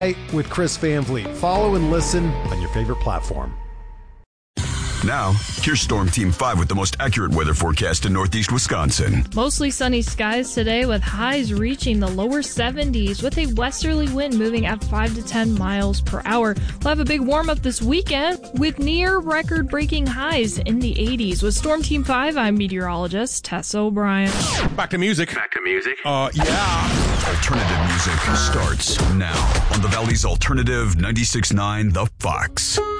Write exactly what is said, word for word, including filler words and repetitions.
with Chris Van Vliet. Follow and listen on your favorite platform. Now, here's Storm Team five with the most accurate weather forecast in Northeast Wisconsin. Mostly sunny skies today with highs reaching the lower seventies with a westerly wind moving at five to ten miles per hour. We'll have a big warm up this weekend with near record breaking highs in the eighties. With Storm Team five, I'm meteorologist Tessa O'Brien. Back to music. Back to music. Uh, yeah. Alternative music starts now on the Valley's Alternative ninety-six point nine The Fox.